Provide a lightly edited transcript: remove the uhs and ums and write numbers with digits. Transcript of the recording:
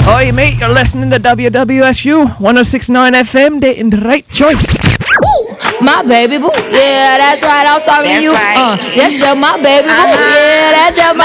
Hi mate, you're listening to WWSU 106.9 FM, dating the right choice. My baby boo, yeah, that's right, I'm talking to you. Right. That's just my baby boo, yeah, that's just my